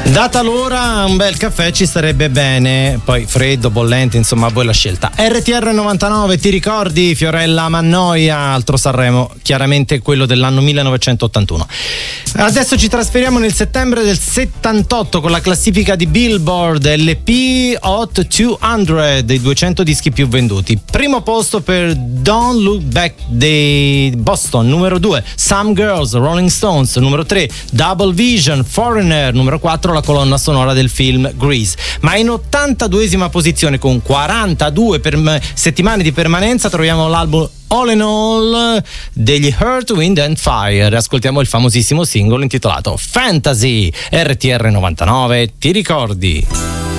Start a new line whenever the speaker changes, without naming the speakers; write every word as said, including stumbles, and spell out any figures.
Data l'ora, un bel caffè ci starebbe bene, poi freddo, bollente, insomma a voi la scelta. R T R novantanove, ti ricordi Fiorella Mannoia, altro Sanremo, chiaramente quello dell'anno millenovecentottantuno. Adesso ci trasferiamo nel settembre del settantotto con la classifica di Billboard, L P Hot duecento, dei duecento dischi più venduti. Primo posto per Don't Look Back dei Boston, numero due Some Girls, Rolling Stones, numero tre Double Vision, Foreigner, numero quattro la colonna sonora del film Grease. Ma in ottantaduesima posizione con quarantadue per settimane di permanenza troviamo l'album All in All degli Earth, Wind and Fire. Ascoltiamo il famosissimo singolo intitolato Fantasy. R T R novantanove, ti ricordi?